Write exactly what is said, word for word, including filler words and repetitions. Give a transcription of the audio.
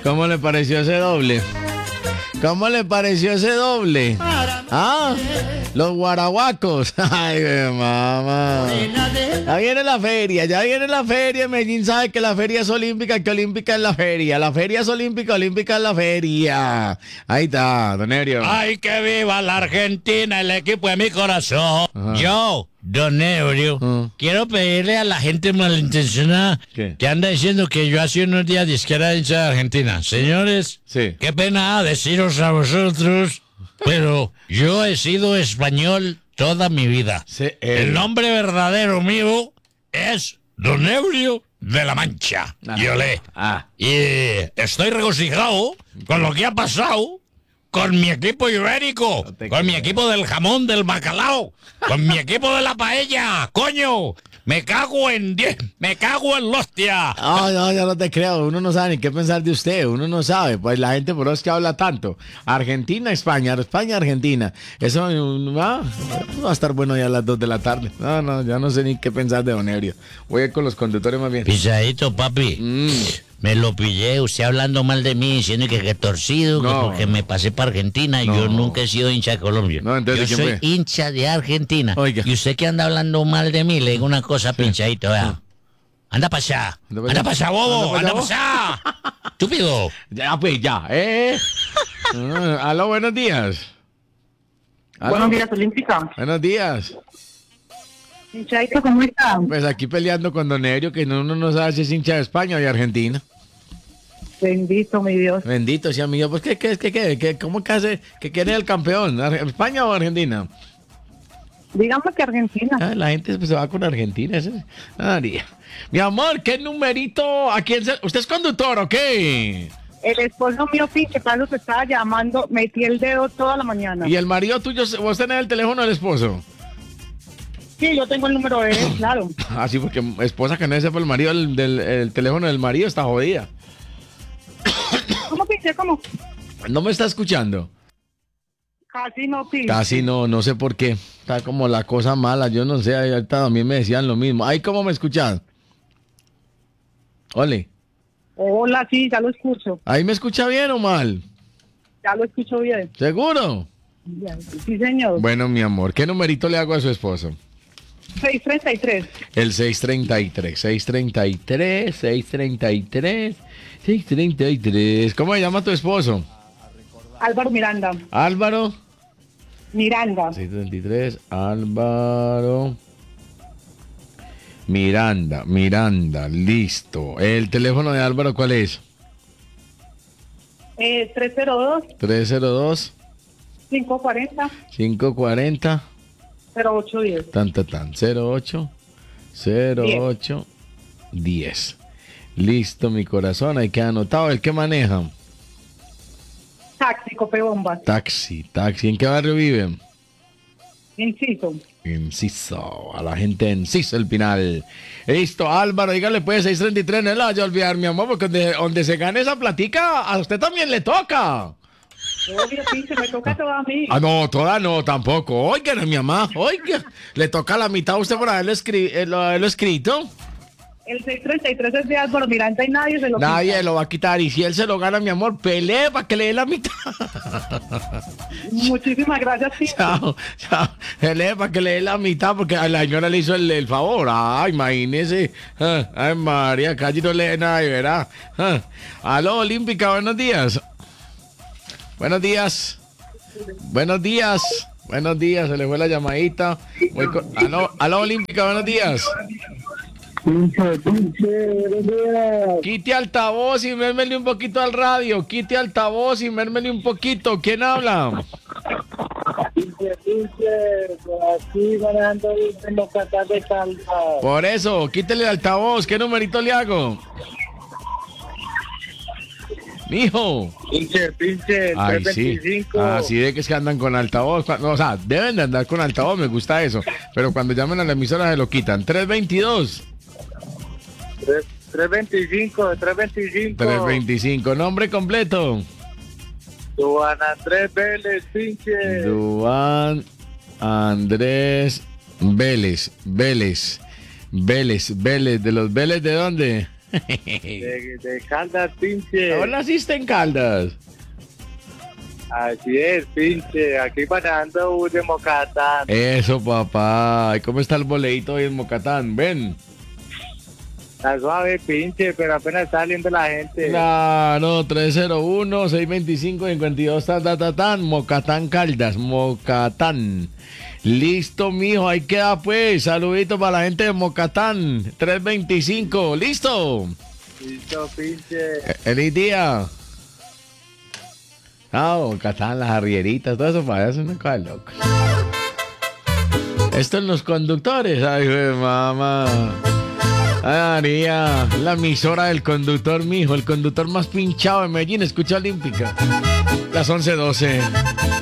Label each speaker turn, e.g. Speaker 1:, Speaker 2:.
Speaker 1: ¿Cómo le pareció ese doble? ¿Cómo le pareció ese doble? Ah, los guaraguacos. Ay, mamá. Ya viene la feria, ya viene la feria. Medellín sabe que la feria es olímpica, que olímpica es la feria. La feria es olímpica, olímpica es la feria. Ahí está, don Eurio.
Speaker 2: ¡Ay, que viva la Argentina, el equipo de mi corazón!
Speaker 1: Ajá.
Speaker 2: Yo, don Eurio,
Speaker 1: Ah.
Speaker 2: quiero pedirle a la gente malintencionada
Speaker 1: ¿Qué?
Speaker 2: que anda diciendo que yo hace unos días disque era hincha de Argentina. Señores,
Speaker 1: Sí.
Speaker 2: qué pena deciros a vosotros, pero yo he sido español toda mi vida.
Speaker 1: Sí, eh.
Speaker 2: El nombre verdadero mío es Don Eurio de la Mancha.
Speaker 1: Ah.
Speaker 2: Y olé.
Speaker 1: Ah.
Speaker 2: Y estoy regocijado con lo que ha pasado con mi equipo ibérico,
Speaker 1: No te
Speaker 2: con mi
Speaker 1: creo.
Speaker 2: equipo del jamón, del bacalao, con mi equipo de la paella, coño. Me cago en diez, me cago en la hostia.
Speaker 1: No, no, yo no te creo. Uno no sabe ni qué pensar de usted. Uno no sabe. Pues la gente por eso es que habla tanto. Argentina, España, España, Argentina. Eso mm, ah, va a estar bueno ya a las dos de la tarde. No, no, ya no sé ni qué pensar de Don Eurio. Voy a ir con los conductores más bien.
Speaker 2: Pisadito, papi.
Speaker 1: Mm.
Speaker 2: Me lo pillé, usted hablando mal de mí, diciendo que, que torcido,
Speaker 1: No.
Speaker 2: que porque me pasé para Argentina.
Speaker 1: No.
Speaker 2: Yo nunca he sido hincha de Colombia.
Speaker 1: No, entonces,
Speaker 2: Yo
Speaker 1: ¿quién
Speaker 2: soy
Speaker 1: fue?
Speaker 2: hincha de Argentina.
Speaker 1: Oiga.
Speaker 2: Y usted que anda hablando mal de mí, le digo una cosa, pinchadito, vea. Anda para allá.
Speaker 1: Anda pa'
Speaker 2: Anda
Speaker 1: allá.
Speaker 2: para allá, bobo.
Speaker 1: Anda
Speaker 2: Anda
Speaker 1: pa'
Speaker 2: para allá. Estúpido.
Speaker 1: Ya, pues, ya, ¿eh? Ah, aló, buenos días. Aló.
Speaker 3: Buenos días, Olímpica.
Speaker 1: Buenos días.
Speaker 3: Chaito, ¿cómo están?
Speaker 1: Pues aquí peleando con Don Eurio, que no- uno no sabe si es hincha de España o de Argentina.
Speaker 3: Bendito, mi Dios.
Speaker 1: Bendito sea mi Dios. Pues, ¿qué, qué, qué, qué, qué- ¿cómo que hace? ¿Que quiere el campeón? ¿Ar- ¿España o Argentina?
Speaker 3: Digamos que Argentina.
Speaker 1: Ah, la gente pues, se va con Argentina. Eso es- María. Mi amor, ¿qué numerito? ¿A quién se... ¿Usted es conductor o qué?
Speaker 3: El esposo mío, pinche Carlos, te estaba llamando, metí el dedo toda la mañana.
Speaker 1: ¿Y el marido tuyo, vos tenés el teléfono del esposo?
Speaker 3: Sí, yo tengo el número de él, claro.
Speaker 1: Ah, sí, porque esposa que no sepa el marido, el, del, el teléfono del marido está jodida.
Speaker 3: ¿Cómo pinche? ¿Cómo?
Speaker 1: ¿No me está escuchando?
Speaker 3: Casi no, pinche.
Speaker 1: Casi no, no sé por qué. Está como la cosa mala, yo no sé, ahorita también me decían lo mismo. Ay, ¿cómo me escuchan? Ole,
Speaker 3: Hola, sí, ya lo escucho.
Speaker 1: ¿ahí me escucha bien o mal?
Speaker 3: Ya lo escucho bien.
Speaker 1: ¿Seguro?
Speaker 3: Bien. Sí, señor.
Speaker 1: Bueno, mi amor, ¿qué numerito le hago a su esposo?
Speaker 3: seiscientos treinta y tres.
Speaker 1: El seiscientos treinta y tres, seiscientos treinta y tres, seiscientos treinta y tres, seiscientos treinta y tres. ¿Cómo se llama tu esposo?
Speaker 3: Álvaro Miranda.
Speaker 1: Álvaro.
Speaker 3: Miranda.
Speaker 1: seiscientos treinta y tres, Álvaro. Miranda, Miranda, listo. ¿El teléfono de Álvaro cuál es?
Speaker 3: Eh, tres cero dos,
Speaker 1: tres cero dos,
Speaker 3: cinco cuatro cero,
Speaker 1: cinco cuatro cero,
Speaker 3: cero ocho diez.
Speaker 1: tan, tan, tan, cero ocho, cero ocho, diez. Listo, mi corazón, ahí queda anotado. ¿El que maneja?
Speaker 3: Taxi, Cope Bomba.
Speaker 1: Taxi, taxi. ¿En qué barrio viven?
Speaker 3: Inciso.
Speaker 1: Enciso, a la gente de Enciso, el Pinal. Listo, Álvaro, dígale pues seiscientos treinta y tres, no la vaya a olvidar, mi amor, porque donde, donde se gane esa platica, a usted también le toca.
Speaker 3: Obvio, pinche, me toca todo a mí.
Speaker 1: Ah, no, toda no, tampoco. Oiga, mi mamá, oiga. Le toca la mitad a usted por haberlo, escri- eh, lo- haberlo escrito.
Speaker 3: El seiscientos treinta y tres es de Álvaro Miranda y nadie se lo
Speaker 1: Nadie
Speaker 3: quita.
Speaker 1: lo va a quitar. Y si él se lo gana, mi amor, pelee para que le dé la mitad.
Speaker 3: Muchísimas gracias, pinche.
Speaker 1: Chao, chao. Pelee para que le dé la mitad, porque a la señora le hizo el, el favor. Ah, imagínese. Ah, ay, María, casi no lee nada, ¿verdad? Ah. Aló, Olímpica, buenos días. Buenos días. Buenos días. Buenos días, se le fue la llamadita. Voy con- Aló, aló, Olímpica, buenos días.
Speaker 3: Pinche, pinche, buenos días.
Speaker 1: Quite altavoz y mérmele un poquito al radio. Quite altavoz y mérmele un poquito. ¿Quién habla?
Speaker 3: Pinche, pinche, aquí manejando en los catas de Calva.
Speaker 1: Por eso, quítele el altavoz. ¿Qué numerito le hago? Mijo.
Speaker 3: Pinche, pinche,
Speaker 1: Ay, sí.
Speaker 3: trescientos veinticinco.
Speaker 1: Así de que es que andan con altavoz. Cu- no, o sea, deben de andar con altavoz, me gusta eso. Pero cuando llamen a la emisora se lo quitan. tres veintidós.
Speaker 3: Tres- trescientos veinticinco, trescientos veinticinco.
Speaker 1: tres veinticinco. Nombre completo.
Speaker 3: Juan Andrés Vélez, pinche.
Speaker 1: Duan Andrés Vélez. Vélez. Vélez. Vélez. ¿De los Vélez de dónde?
Speaker 3: De, de Caldas, pinche.
Speaker 1: ¿Dónde naciste en Caldas?
Speaker 3: Así es, pinche. Aquí manejando bus de Mocatán.
Speaker 1: Eso, papá. ¿Y cómo está el boleíto hoy en Mocatán? Ven.
Speaker 3: Está suave, pinche, pero apenas está saliendo la gente.
Speaker 1: Claro, tres cero uno, seis veinticinco, cincuenta y dos, ta, ta, ta, tan, Mocatán Caldas, Mocatán. Listo, mijo, ahí queda pues. Saludito para la gente de Mocatán, tres veinticinco, ¿listo?
Speaker 3: Listo, pinche.
Speaker 1: Eh, Feliz día. Ah, Mocatán, las arrieritas, todo eso para eso, una cosa de loco. Esto en los conductores, ay, güey, mamá. Ay, María, la emisora del conductor, mijo, el conductor más pinchado de Medellín, escucha Olímpica. Las once doce.